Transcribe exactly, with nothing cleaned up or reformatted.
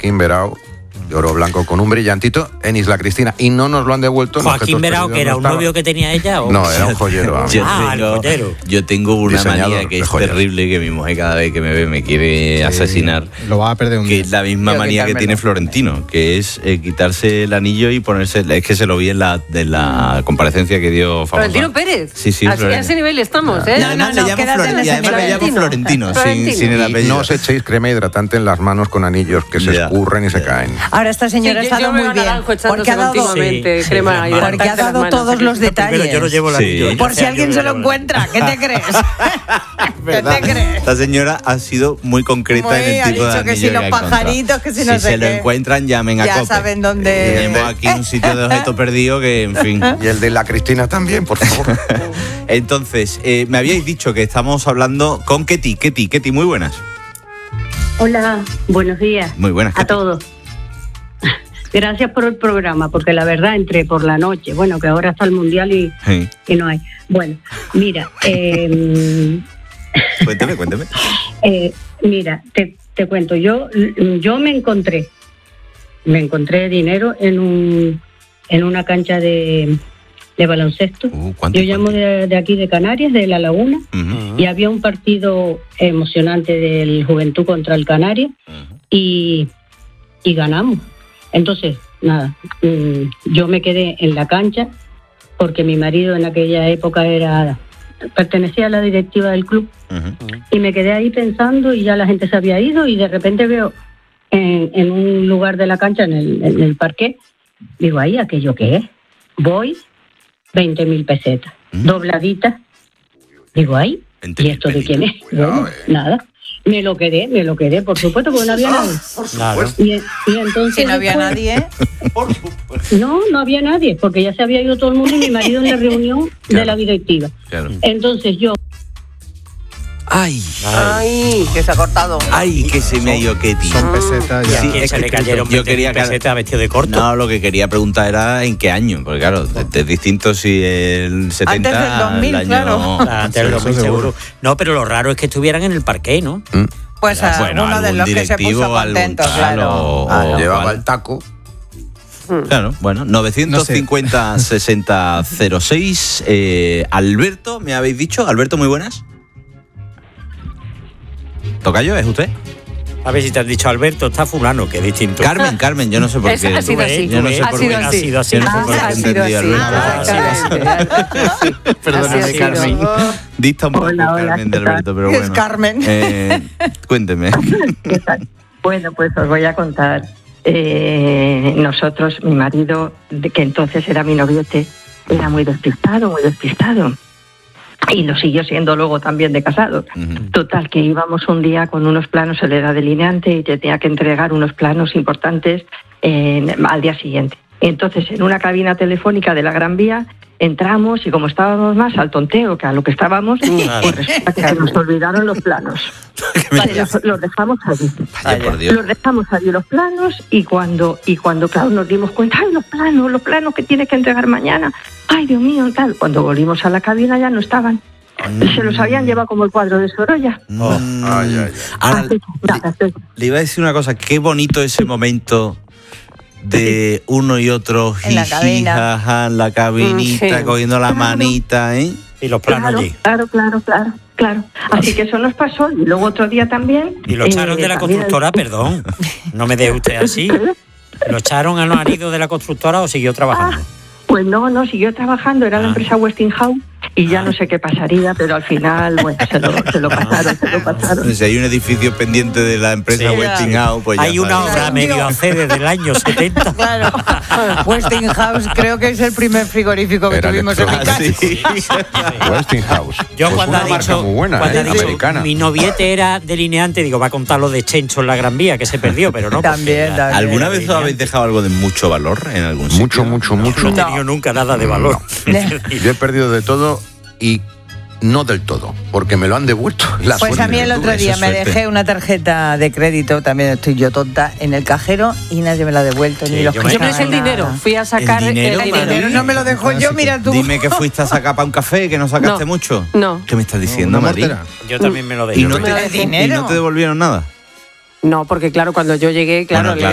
Joaquín Berao, de oro blanco con un brillantito en Isla Cristina, y no nos lo han devuelto. Joaquín Berao, que era un estaba. novio que tenía ella, ¿o? No, era un joyero. Yo Ah, tengo, el joyero. yo tengo una Diseñador manía que de es joyas. terrible, que mi mujer cada vez que me ve me quiere Sí, asesinar. Lo vas a perder un Que día. es la misma Quiero manía que quitármelo. tiene Florentino, que es eh, quitarse el anillo y ponerse. Es que se lo vi en la, de la comparecencia que dio famosa. Florentino Pérez. Sí, sí, Así, a Florentino. ese nivel estamos, ¿eh? Y además, No, no, le llamo, quédate Flor- en y ese además le llamo Florentino. Florentino, sin, Florentino. sin el Y apellido. no os echéis crema hidratante en las manos con anillos que se Ya. escurren y se caen. Ahora esta señora Sí, ha yo- yo estado me muy va bien, naranjo echándose porque ha dado, continuamente Sí, crema sí, hidratante porque ha en las dado manos. todos los detalles. Primero yo no llevo el Sí. anillo. ya Por hace si alguien años se que lo no encuentra, ¿qué te crees? ¿Qué ¿Verdad? te crees? Esta señora ha sido muy concreta Muy, en el ha tipo de dicho que anillo si los ha encontrado. pajaritos, que si no si sé se lo qué. encuentran, llamen a Ya Cope. saben dónde- Tenemos aquí un sitio de objeto perdido que, en fin. Y el de la Cristina también, por favor. Entonces, eh, me habíais dicho que estamos hablando con Ketty. Ketty, Ketty, muy buenas. Hola, buenos días Muy buenas, a Ketty. todos. Gracias por el programa, porque la verdad entré por la noche, bueno, que ahora está el Mundial y, Sí. y no hay. Bueno, mira, eh, Cuénteme, cuénteme. eh, mira, te, te cuento, yo, yo me encontré, me encontré dinero en un en una cancha de, de baloncesto. Uh, ¿cuánto, Yo llamo cuánto? de, de aquí de Canarias, de La Laguna, Ujú, y había un partido emocionante del Juventud contra el Canarias ujú. y, y ganamos. Entonces, nada, mm, yo me quedé en la cancha porque mi marido en aquella época era pertenecía a la directiva del club Ujú. y me quedé ahí pensando y ya la gente se había ido y de repente veo en, en un lugar de la cancha, en el, en el parqué, digo, ahí, ¿aquello qué es? Voy, veinte mil pesetas, Mm. dobladitas. Digo, ahí, veinte ¿y mil esto de quién es? Cuidado, Bueno, eh. nada. Me lo quedé, me lo quedé, por supuesto, porque no había nadie. Claro. Y, y entonces Si no había después- nadie, ¿eh? No, no había nadie, porque ya se había ido todo el mundo y mi marido en la reunión de Claro. la directiva. Claro. Entonces yo, Ay, Ay, que se ha cortado. ay, que se me ha ido Ketty. Son pesetas Y ya. a Sí, quién es se que le cayeron yo quería que- pesetas vestido de corto. No, lo que quería preguntar era en qué año, porque claro, es, es distinto si el setenta Antes del dos mil, el año... claro. Ah, antes del Eso dos mil seguro. seguro. No, pero lo raro es que estuvieran en el parque, ¿no? Pues a Bueno, uno de algún los que se directivo, puso algún contento, tal, claro. o- Claro. o- Llevaba vale. el taco. Claro, bueno, novecientos cincuenta sesenta cero seis. Eh, Alberto, ¿me habéis dicho? Alberto, muy buenas. ¿Tocayo, es usted? A ver si te has dicho Alberto, está fulano, que es distinto. Carmen, Carmen, yo no sé por Es- qué. ha sido así. Yo no sé Ha por sido qué. así. Ha sido así. Yo no sé Ah, por qué ha he sido entendido así. Alberto. Ah, exactamente. Perdóname, Ha sido Carmen. Dista un poco, Hola, hola, Carmen, de ¿qué tal? Alberto, pero Es bueno. Carmen. Eh, cuénteme. ¿qué tal? Bueno, pues os voy a contar. Eh, nosotros, mi marido, de que entonces era mi noviete, era muy despistado, muy despistado. Y lo siguió siendo luego también de casado. Ujú. Total, que íbamos un día con uunos planos, él era delineante y tenía que entregar unos planos importantes en- al día siguiente. Entonces, en una cabina telefónica de la Gran Vía, entramos y como estábamos más al tonteo que a lo que estábamos, pues resulta que se nos olvidaron los planos. Los, los dejamos allí. Vaya, por Dios. Los dejamos allí los planos y cuando, y cuando claro, nos dimos cuenta, ay, los planos, los planos que tienes que entregar mañana, ay, Dios mío, tal. Cuando volvimos a la cabina ya no estaban. Se los habían llevado como el cuadro de Sorolla. No. Ay, ay, ay. Ahora, Así que, nada, estoy- le iba a decir una cosa, qué bonito ese momento de uno y otro En la jiji, cabina. jaja, en la cabinita, Mm, sí. cogiendo la Claro. manita, ¿eh? Y los planos Claro, allí. claro, claro, claro, claro. Así que eso nos pasó y luego otro día también. Y lo eh, echaron de la también- constructora, perdón. No me deje usted así. ¿Lo echaron al marido de la constructora o siguió trabajando? Pues no, no, siguió trabajando, era la Ah. empresa Westinghouse y ya no sé qué pasaría, pero al final, bueno, se lo, se lo pasaron, se lo pasaron. Si hay un edificio pendiente de la empresa Sí. Westinghouse, pues ya Hay una sabes. obra medio hace desde el año setenta. Claro. Westinghouse creo que es el primer frigorífico que Era tuvimos en mi electrónico. casa. Sí. Westinghouse. Yo Pues cuando una ha marca dicho, muy buena, cuando ¿eh? ha dicho Americana. mi noviete era delineante, digo, va a contar lo de Chencho en la Gran Vía, que se perdió, pero no. porque También, era- también. ¿Alguna vez os delineante. habéis dejado algo de mucho valor en algún sitio? Mucho, mucho, No mucho. he tenido nunca nada de valor. Yo he perdido de todo y no del todo, porque me lo han devuelto. La Pues suerte a mí el que otro tuve. día esa me suerte. dejé una tarjeta de crédito, también estoy yo tonta, en el cajero y nadie me la ha devuelto, Sí, ni los yo que me- Yo me estaban, dejé el dinero, nada. fui a sacar ¿El el dinero, dinero. El dinero no me lo dejo yo, mira tú. Dime que fuiste a sacar para un café, que no sacaste No, mucho. no. ¿Qué me estás diciendo, Una María? mortera. Yo también me lo dejé. ¿Y no, me lo te, dejé. ¿Y no te devolvieron nada? No, porque claro, cuando yo llegué, claro, Bueno, claro.